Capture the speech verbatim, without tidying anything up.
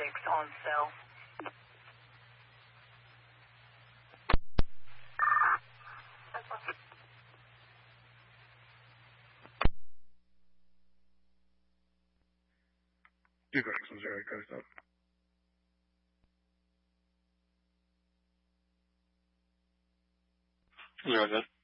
six on cell. two six one zero, go stop. Roger.